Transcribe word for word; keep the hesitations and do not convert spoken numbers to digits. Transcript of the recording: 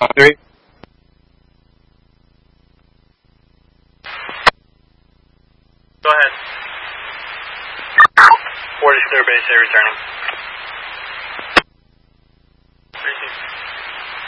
Three. Go ahead. Where is clear base A returning?